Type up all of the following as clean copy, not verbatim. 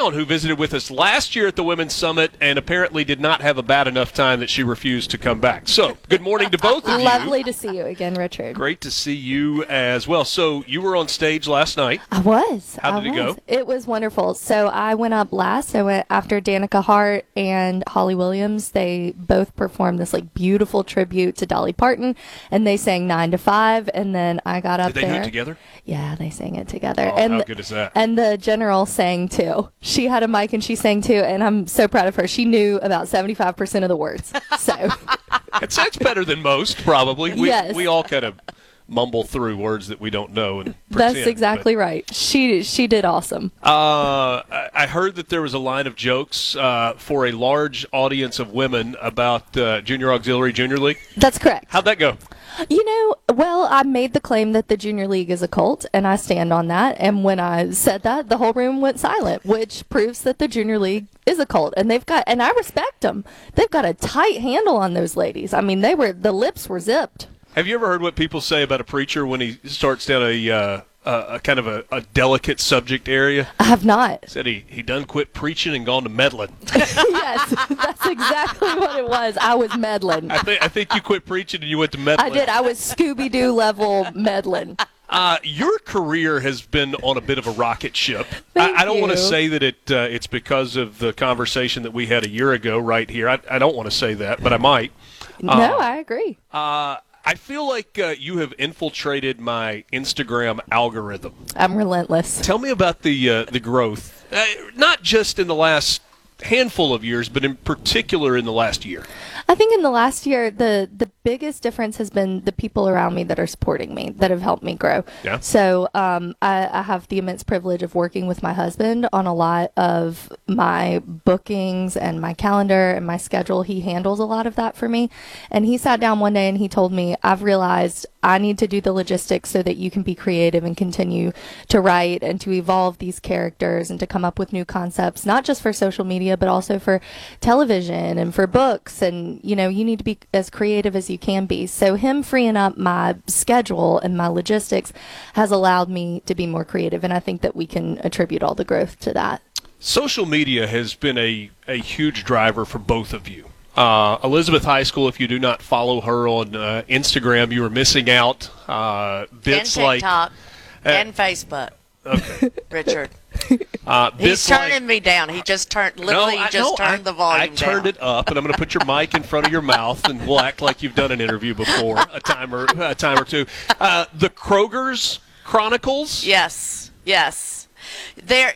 Brown, who visited with us last year at the Women's Summit and apparently did not have a bad enough time that she refused to come back. So, good morning to both of you. Lovely to see you again, Richard. Great to see you as well. So, you were on stage last night. I was. How did it go? It was wonderful. So, I went up last. I went after Danica Hart and Holly Williams. They both performed this beautiful tribute to Dolly Parton, and they sang 9 to 5, and then I got up there. Did they do it together? Yeah, they sang it together. Oh, and how good is that? And the general sang too. She had a mic and she sang too, and I'm so proud of her. She knew about 75% of the words. So That's better than most, probably. Yes. We all kind of mumble through words that we don't know and that's pretend, exactly right. She did awesome. I heard that there was a line of jokes for a large audience of women about Junior Auxiliary Junior League. That's correct. How'd that go? Well, I made the claim that the Junior League is a cult, and I stand on that. And when I said that, the whole room went silent, which proves that the Junior League is a cult. And and I respect them. They've got a tight handle on those ladies. I mean, the lips were zipped. Have you ever heard what people say about a preacher when he starts down a kind of a delicate subject area? I have not. Said he done quit preaching and gone to meddling. Yes, that's exactly what it was. I was meddling. I think you quit preaching and you went to meddling. I did. I was Scooby-Doo level meddling. Your career has been on a bit of a rocket ship. Thank I don't want to you. say that it's because of the conversation that we had a year ago right here. I don't want to say that, but I might. No, I agree. I feel like you have infiltrated my Instagram algorithm. I'm relentless. Tell me about the growth, not just in the last handful of years, but in particular in the last year. I think in the last year, the biggest difference has been the people around me that are supporting me, that have helped me grow. Yeah. So I have the immense privilege of working with my husband on a lot of my bookings and my calendar and my schedule. He handles a lot of that for me. And he sat down one day and he told me, I've realized I need to do the logistics so that you can be creative and continue to write and to evolve these characters and to come up with new concepts, not just for social media, but also for television and for books. And, you need to be as creative as you can be. So him freeing up my schedule and my logistics has allowed me to be more creative. And I think that we can attribute all the growth to that. Social media has been a huge driver for both of you. Elizabeth High School, if you do not follow her on Instagram, you are missing out. Bits and TikTok like and Facebook. Okay, Richard. bits He's turning like, me down. He just turned turned the volume I turned down. it up, and I'm going to put your mic in front of your mouth, and we'll act like you've done an interview before a time or two. The Kroger's Chronicles. Yes. There,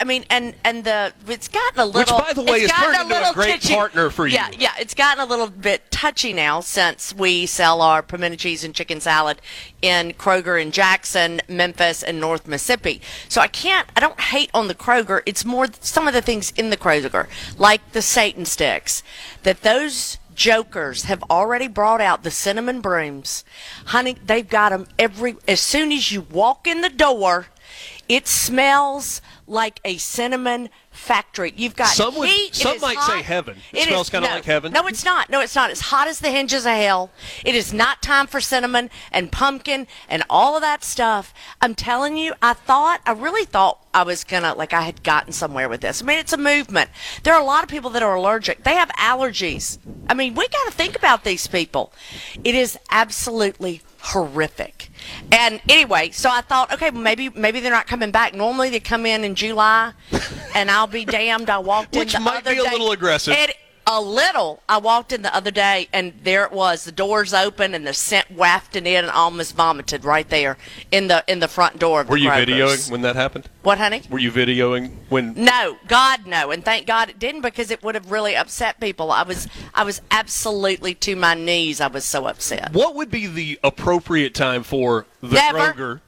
and it's gotten a little. Which, by the way, has turned into a great partner for you. Yeah, it's gotten a little bit touchy now since we sell our pimento cheese and chicken salad in Kroger in Jackson, Memphis, and North Mississippi. So I don't hate on the Kroger. It's more some of the things in the Kroger, like the Satan sticks, that those jokers have already brought out the cinnamon brooms. Honey, they've got them as soon as you walk in the door. It smells like a cinnamon factory. You've got heat. Some might say heaven. It smells kind of like heaven. No, it's not. No, it's not. It's hot as the hinges of hell. It is not time for cinnamon and pumpkin and all of that stuff. I'm telling you, I really thought I was I had gotten somewhere with this. I mean, it's a movement. There are a lot of people that are allergic. They have allergies. I mean, we got to think about these people. It is absolutely horrific. And anyway, so I thought, okay, maybe they're not coming back. Normally they come in July, and I'll be damned. I walked in the other day. Which might be a little aggressive. A little. I walked in the other day, and there it was. The doors open, and the scent wafted in, and I almost vomited right there in the front door of the Were you Kroger's. videoing when that happened? What, honey? Were you videoing when? No, God, no, and thank God it didn't, because it would have really upset people. I was absolutely to my knees. I was so upset. What would be the appropriate time for the Kroger?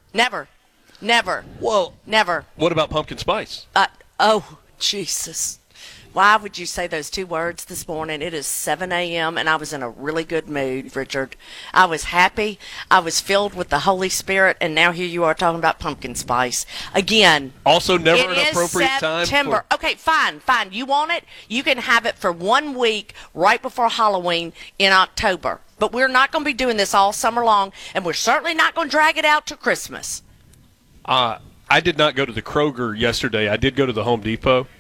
Never. Well, never. What about pumpkin spice? Oh, Jesus. Why would you say those two words this morning? It is 7 a.m., and I was in a really good mood, Richard. I was happy. I was filled with the Holy Spirit, and now here you are talking about pumpkin spice. Again. Also never an appropriate time. September. Okay, fine. You want it? You can have it for 1 week right before Halloween in October. But we're not going to be doing this all summer long, and we're certainly not going to drag it out to Christmas. I did not go to the Kroger yesterday. I did go to the Home Depot.